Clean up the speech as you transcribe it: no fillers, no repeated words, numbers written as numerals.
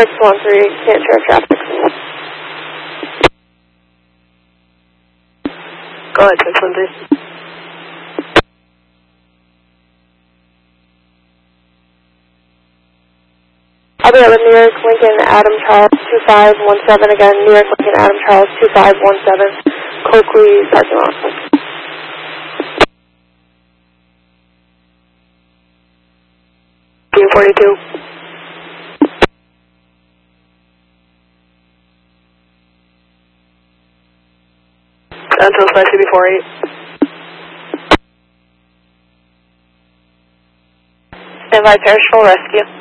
613, can't share traffic. Go ahead, 613. I'll be at New York, Lincoln, Adam Charles, 2517 again, New York, Lincoln, Adam Charles, 2517, Coakley parking lot. Team 42. Until Spicy before 8. Stand by, perishable rescue.